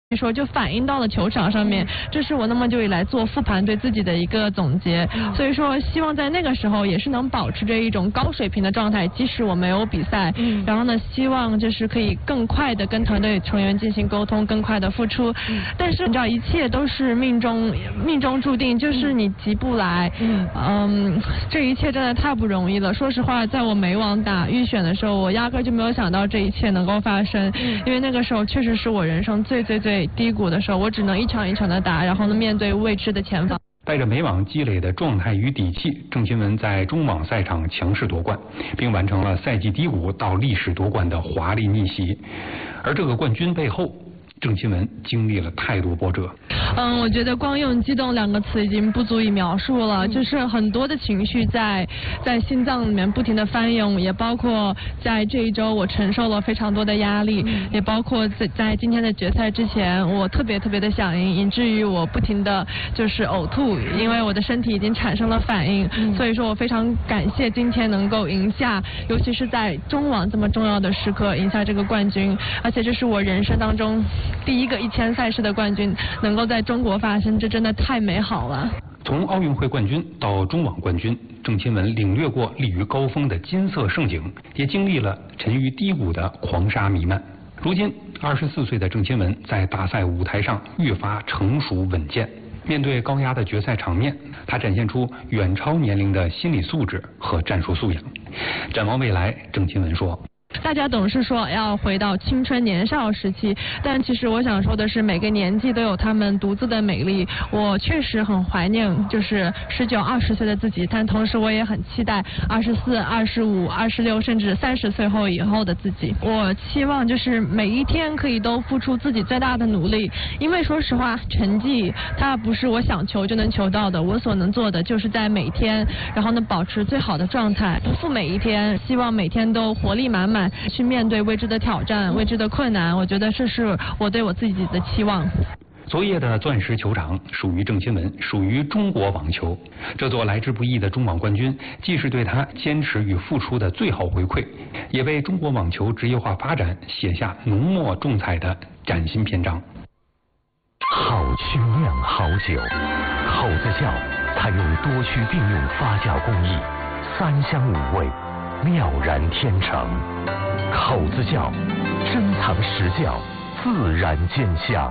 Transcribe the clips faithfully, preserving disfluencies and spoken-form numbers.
说就反映到了球场上面，这是我那么久以来做复盘对自己的一个总结。所以说，希望在那个时候也是能保持着一种高水平的状态，即使我没有比赛。嗯、然后呢，希望就是可以更快的跟团队成员进行沟通，更快的付出。嗯、但是你知道，一切都是命中命中注定，就是你急不来。嗯, 嗯，这一切真的太不容易了。说实话，在我美网打预选的时候，我压根就没有想到这一切能够发生，因为那个时候确实是我人生最最最低谷的时候，我只能一场一场的打，然后呢面对未知的前方。 带着美网积累的状态与底气，郑钦文在中网赛场强势夺冠，并完成了赛季低谷到历史夺冠的华丽逆袭。而这个冠军背后，郑钦文经历了太多波折。 嗯，我觉得光用激动两个词已经不足以描述了，就是很多的情绪在在心脏里面不停的翻涌，也包括在这一周我承受了非常多的压力，也包括在在今天的决赛之前，我特别特别的想赢，以至于我不停的就是呕吐，因为我的身体已经产生了反应。所以说我非常感谢今天能够赢下，尤其是在中网这么重要的时刻赢下这个冠军，而且这是我人生当中第一个一千赛事的冠军能够在中国发生，这真的太美好了。 从奥运会冠军到中网冠军，郑钦文领略过立于高峰的金色盛景，也经历了沉于低谷的狂沙弥漫。如今二十四岁的郑钦文在大赛舞台上越发成熟稳健，面对高压的决赛场面，他展现出远超年龄的心理素质和战术素养。展望未来，郑钦文说， 大家总是说要回到青春年少时期，但其实我想说的是，每个年纪都有他们独自的美丽。我确实很怀念就是十九、二十岁的自己，但同时我也很期待二十四、二十五、二十六，甚至三十岁后以后的自己。我期望就是每一天可以都付出自己最大的努力，因为说实话，成绩它不是我想求就能求到的，我所能做的就是在每天，然后呢保持最好的状态，不负每一天，希望每天都活力满满。去面对未知的挑战、未知的困难，我觉得这是我对我自己的期望。 昨夜的钻石球场属于郑钦文，属于中国网球。这座来之不易的中网冠军，既是对他坚持与付出的最好回馈，也为中国网球职业化发展写下浓墨重彩的崭新篇章。 好曲酿好酒，口子窖采用多区并用发酵工艺，三香五味，妙然天成。口子窖，珍藏实窖，自然见香。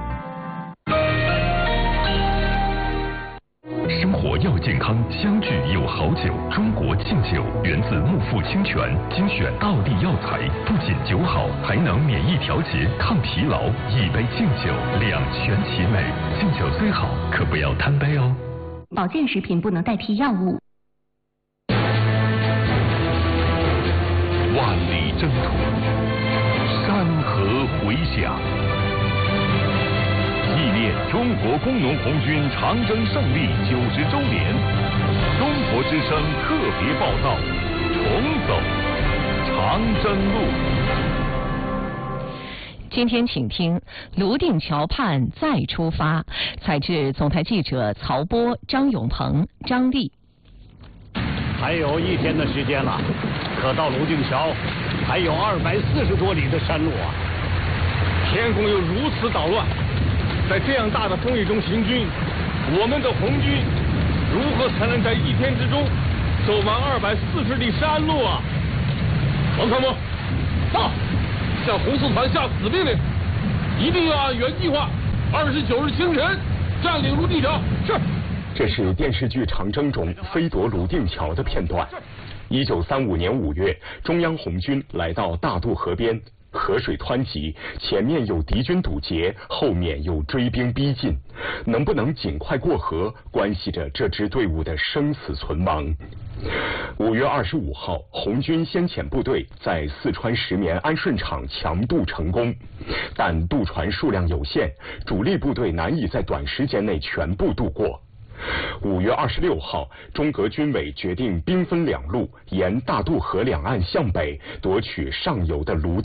生活要健康，相聚有好酒。中国劲酒源自木富清泉，精选道地药材，不仅酒好，还能免疫调节、抗疲劳。一杯劲酒，两全其美。劲酒虽好，可不要贪杯哦。 保健食品不能代替药物。 万里征途，山河回响，纪念中国工农红军长征胜利九十周年，中国之声特别报道：重走长征路。 今天请听泸定桥畔再出发，采自总台记者曹波、张永鹏、张丽。 还有一天的时间了，可到泸定桥还有二百四十多里的山路啊！ 天空又如此捣乱，在这样大的风雨中行军，我们的红军如何才能在一天之中走完二百四十里山路啊？王参谋，到，向红四团下死命令，一定要按原计划，二十九日清晨占领泸定桥。是。 这是电视剧《长征》中飞夺泸定桥的片段。一九三五年五月，中央红军来到大渡河边，河水湍急，前面有敌军堵截，后面有追兵逼近，能不能尽快过河，关系着这支队伍的生死存亡。五月二十五号，红军先遣部队在四川石棉安顺场强渡成功，但渡船数量有限，主力部队难以在短时间内全部渡过。五月二十六号，中革军委决定兵分两路，沿大渡河两岸向北夺取上游的泸定